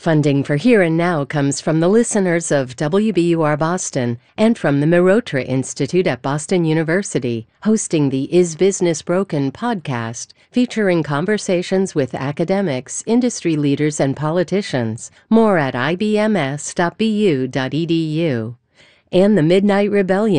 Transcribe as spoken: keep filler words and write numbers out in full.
Funding for Here and Now comes from the listeners of W B U R Boston and from the Mehrotra Institute at Boston University, hosting the Is Business Broken podcast, featuring conversations with academics, industry leaders, and politicians. More at I B M S dot B U dot E D U. And the Midnight Rebellion